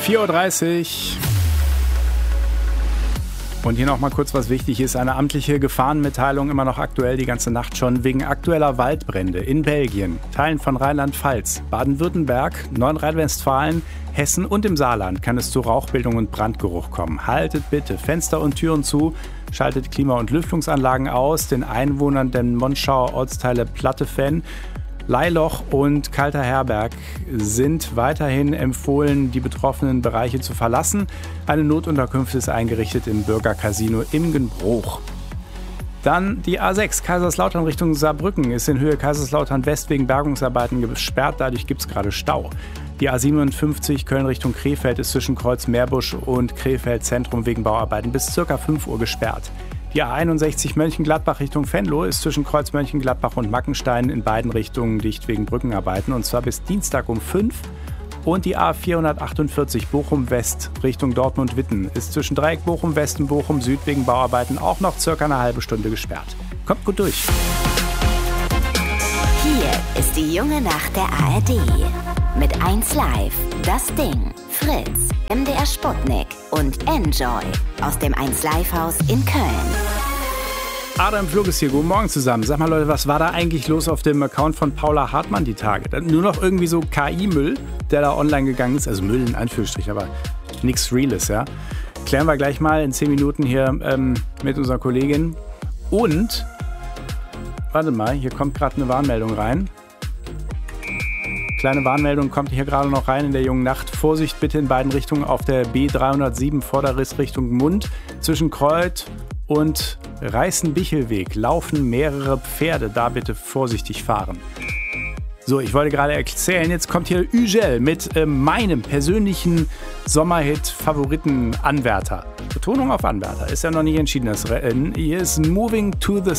4:30 Uhr. Und hier noch mal kurz, was wichtig ist. Eine amtliche Gefahrenmitteilung, immer noch aktuell die ganze Nacht schon, wegen aktueller Waldbrände in Belgien, Teilen von Rheinland-Pfalz, Baden-Württemberg, Nordrhein-Westfalen, Hessen und im Saarland kann es zu Rauchbildung und Brandgeruch kommen. Haltet bitte Fenster und Türen zu, schaltet Klima- und Lüftungsanlagen aus, den Einwohnern der Monschauer Ortsteile Plattefenn, Leiloch und Kalter Herberg sind weiterhin empfohlen, die betroffenen Bereiche zu verlassen. Eine Notunterkunft ist eingerichtet im Bürgercasino Imgenbruch. Dann die A6 Kaiserslautern Richtung Saarbrücken ist in Höhe Kaiserslautern West wegen Bergungsarbeiten gesperrt, dadurch gibt es gerade Stau. Die A57 Köln Richtung Krefeld ist zwischen Kreuz Meerbusch und Krefeld Zentrum wegen Bauarbeiten bis ca. 5 Uhr gesperrt. Die A61 Mönchengladbach Richtung Venlo ist zwischen Kreuz Mönchengladbach und Mackenstein in beiden Richtungen dicht wegen Brückenarbeiten und zwar bis Dienstag um 5. Und die A448 Bochum West Richtung Dortmund-Witten ist zwischen Dreieck Bochum West und Bochum Süd wegen Bauarbeiten auch noch circa eine halbe Stunde gesperrt. Kommt gut durch. Hier ist die junge Nacht der ARD. Mit 1 Live, das Ding, Fritz, MDR Sputnik und Enjoy aus dem 1 Live Haus in Köln. Adam Flug ist hier. Guten Morgen zusammen. Sag mal Leute, was war da eigentlich los auf dem Account von Paula Hartmann die Tage? Nur noch irgendwie so KI-Müll, der da online gegangen ist. Also Müll in Anführungsstrichen, aber nichts Reales, ja. Klären wir gleich mal in 10 Minuten hier mit unserer Kollegin. Und, warte mal, hier kommt gerade eine Warnmeldung rein. Kleine Warnmeldung kommt hier gerade noch rein in der jungen Nacht. Vorsicht bitte in beiden Richtungen auf der B307 Vorderriss Richtung Mund. Zwischen Kreuth und Reißen-Bichelweg laufen mehrere Pferde. Da bitte vorsichtig fahren. So, ich wollte gerade erzählen, jetzt kommt hier Ügel mit meinem persönlichen Sommerhit-Favoriten-Anwärter. Betonung auf Anwärter, ist ja noch nicht entschieden das Rennen. Hier ist Moving to the